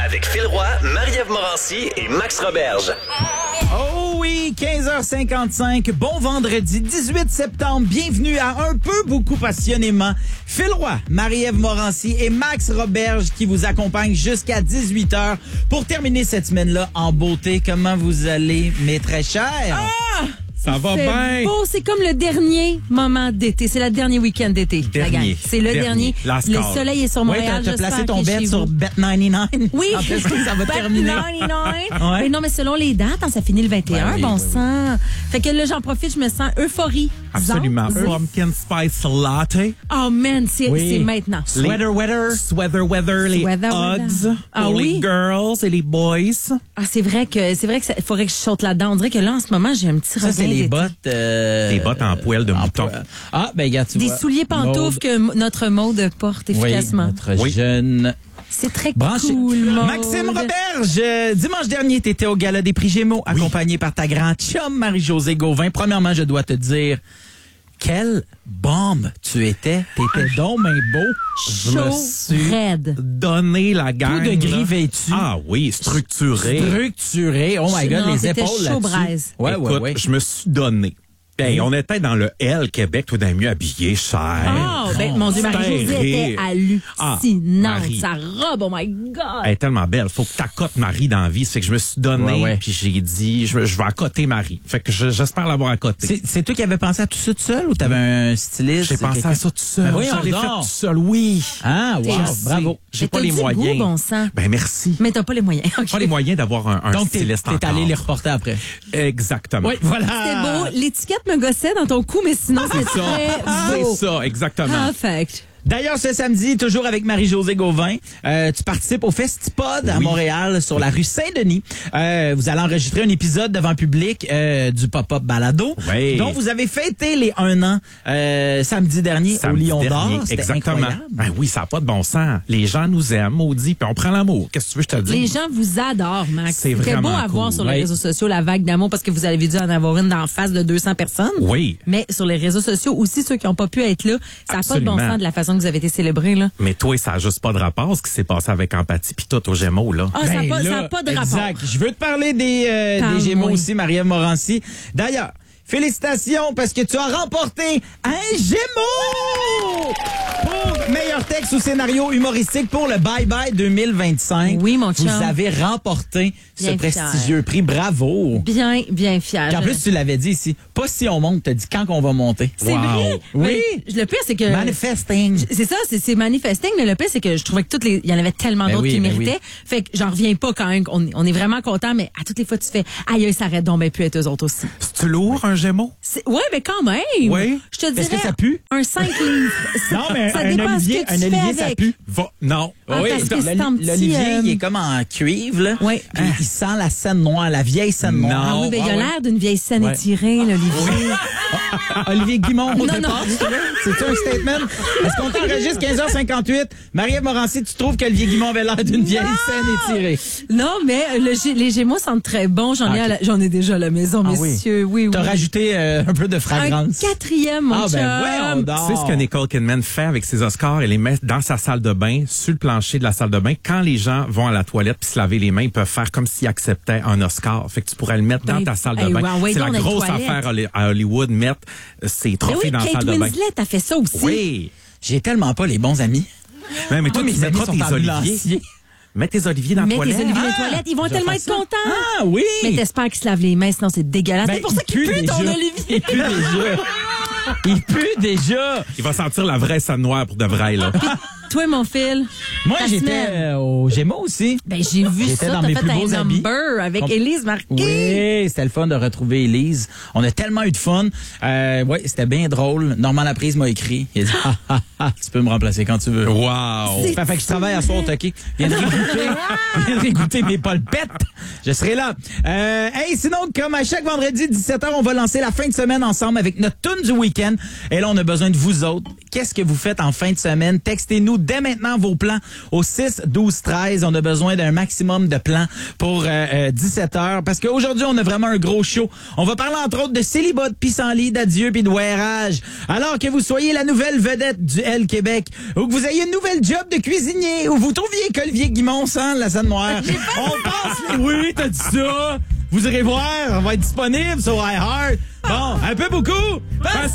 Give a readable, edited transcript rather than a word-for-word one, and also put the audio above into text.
Avec Phil Roy, Marie-Ève Morancy et Max Roberge. Oh oui, 15h55, bon vendredi 18 septembre, bienvenue à Un peu beaucoup passionnément. Phil Roy, Marie-Ève Morancy et Max Roberge qui vous accompagnent jusqu'à 18h pour terminer cette semaine-là en beauté. Comment vous allez, mes très chers? Ça va bien. Beau, c'est comme le dernier moment d'été. C'est le dernier week-end d'été. La gang. C'est le dernier. Le soleil est sur Montréal. Oui, t'as placé ton bet sur Bet99. Oui. En plus, ça va terminer. Bet99. Ouais. Mais non, mais selon les dates, ça finit le 21, oui, sang. Fait que là, j'en profite, je me sens euphorie. Absolument. Pumpkin Spice Latte. Oh man, c'est maintenant. Sweater weather, les odds pour les girls et les boys. Ah, c'est vrai que ça faudrait que je saute là-dedans. On dirait que là, en ce moment, j'ai un petit regain. Les bottes. Des bottes en poil de mouton. Ah, ben, regarde, tu vois. Des souliers pantoufles que notre Maude porte efficacement. Oui, notre jeune. C'est très branché. Cool, Maude. Maxime Roberge, dimanche dernier, t'étais au Gala des Prix Gémeaux, accompagné par ta grande chum Marie-Josée Gauvin. Premièrement, je dois te dire, quelle bombe tu étais. T'étais donc bien beau. Je me suis donné la gagne. Tout de gris vêtu. Ah oui, structuré. Oh my God, les épaules là-dessus. Ouais. Je me suis donné. Ben, on était dans le L Québec, tout d'un mieux habillé, cher. Oh, ben, mon Dieu, Marie-Josée était hallucinante. Marie. Sa robe, oh my God. Elle est tellement belle. Faut que t'accotes Marie dans la vie. C'est que je me suis donné, puis j'ai dit, je vais accoter Marie. Fait que j'espère l'avoir accoté. C'est toi qui avais pensé à tout ça tout seul ou t'avais un styliste? J'ai pensé à ça tout seul. Ben, je l'ai fait tout seul, oui. Ah, wow, bravo. J'ai pas les moyens. Goût, bon sang. Ben, merci. Mais t'as pas les moyens. Okay. Pas les moyens d'avoir un donc, styliste encore. Donc, t'es allé les reporter après. Exactement. Oui, voilà. C'est beau. L'étiquette me gossait dans ton cou, mais sinon, c'est très beau. C'est ça, exactement. Perfect. D'ailleurs, ce samedi, toujours avec Marie-Josée Gauvin, tu participes au Festipod à Montréal, sur la rue Saint-Denis. Vous allez enregistrer un épisode devant public du Pop-Up Balado. Oui. Donc, vous avez fêté les 1 an samedi dernier au Lion d'Or. C'était exactement. Ben oui, ça n'a pas de bon sens. Les gens nous aiment, maudit, puis on prend l'amour. Qu'est-ce que tu veux que je te dise? Les gens vous adorent, Max. C'est vraiment beau à voir sur les réseaux sociaux, la vague d'amour, parce que vous avez dû en avoir une d'en face de 200 personnes. Oui. Mais sur les réseaux sociaux aussi, ceux qui n'ont pas pu être là, ça n'a pas de bon sens de la façon que vous avez été célébrés. Là. Mais toi, ça n'a juste pas de rapport, ce qui s'est passé avec Empathie puis tout aux Gémeaux, là. Ah, ça n'a pas de rapport. Exact. Je veux te parler des Gémeaux aussi, Marie-Ève Morancy. D'ailleurs, félicitations parce que tu as remporté un Gémeaux pour meilleur texte ou scénario humoristique pour le Bye Bye 2025. Oui, mon chum. Vous avez remporté ce prestigieux prix. Bravo. Bien fier. En plus, tu l'avais dit ici. Pas si on monte, t'as dit quand qu'on va monter. C'est vrai. Oui. Le pire, c'est que... Manifesting. C'est ça, c'est manifesting, mais le pire, c'est que je trouvais que il y en avait tellement d'autres qui méritaient. Fait que j'en reviens pas quand même. On est vraiment content, mais à toutes les fois, tu fais, aïe, ça arrête donc bien plus être eux autres aussi. C'est-tu lourd, un Gémeaux? Ouais, mais quand même. Oui. Je te dirais. Est-ce que ça pue? Un 5 livres. Non, mais ça dépend olivier, ce que tu fais avec. ça pue. Non. Oui, parce que c'est un petit, l'olivier, il est comme en cuivre, là. Oui. Puis il sent la scène noire, la vieille scène noire. Ah oui, ben, il a l'air d'une vieille scène étirée, l'Olivier. Olivier Guimond, au départ, non. c'est un statement. Est-ce qu'on t'enregistre 15h58? Marie-Ève Morancy, tu trouves qu'Olivier Guimond avait l'air d'une vieille scène étirée? Non, mais les Gémeaux sentent très bons. J'en ai déjà à la maison, messieurs. Oui. T'as rajouté un peu de fragrance. Un 4e, mon chum. Ouais, tu sais ce que Nicole Kidman fait avec ses Oscars? Elle les met dans sa salle de bain, sur le plancher de la salle de bain. Quand les gens vont à la toilette puis se laver les mains, ils peuvent faire comme s'ils acceptaient un Oscar. Fait que tu pourrais le mettre dans ta salle de bain. C'est la grosse affaire à Hollywood, mettre ses trophées dans la salle de bain. Kate Winslet a fait ça aussi. Oui. J'ai tellement pas les bons amis. Mais toi, mes tu mettras amis tes oliviers. Mets tes oliviers dans la toilette. Mets tes oliviers dans la toilette. Ils vont tellement être contents. Ah oui. Mais t'espères qu'ils se lavent les mains, sinon c'est dégueulasse. C'est pour ça qu'il pue ton olivier. Il pue déjà. Il pue déjà. Il va sentir la vraie scène noire pour de vrai, là. Toi, mon Phil. Moi, j'étais au Gémeaux aussi. Ben, j'ai vu j'étais ça. dans T'as mes fait plus un beaux habits. number avec Élise Marquis. Oui, c'était le fun de retrouver Élise. On a tellement eu de fun. Ouais, c'était bien drôle. Normand Laprise m'a écrit. Il a dit, tu peux me remplacer quand tu veux. Wow. Fait que je travaille à soir, Toki. Viens de régoûter mes polpettes. Je serai là. Hey, sinon, comme à chaque vendredi, 17h, on va lancer la fin de semaine ensemble avec notre tune du week-end. Et là, on a besoin de vous autres. Qu'est-ce que vous faites en fin de semaine? Textez-nous Textez-nous dès maintenant vos plans au 6-12-13. On a besoin d'un maximum de plans pour 17 heures parce qu'aujourd'hui, on a vraiment un gros show. On va parler entre autres de célibat, de pissenlit, d'adieu puis de wearage. Alors que vous soyez la nouvelle vedette du L Québec ou que vous ayez une nouvelle job de cuisinier ou vous trouviez qu'Olivier Guimond sent la scène noire. On passe... Oui, t'as dit ça. Vous irez voir. On va être disponible sur iHeart. Bon, un peu beaucoup. Parce